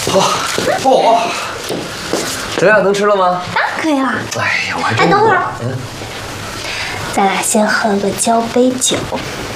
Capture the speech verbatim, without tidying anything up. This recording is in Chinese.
嚯嚯！怎么样，能吃了吗？ 当然可以了。 哎呀，我还真…… 哎，等会儿， 嗯， 咱俩先喝个交杯酒。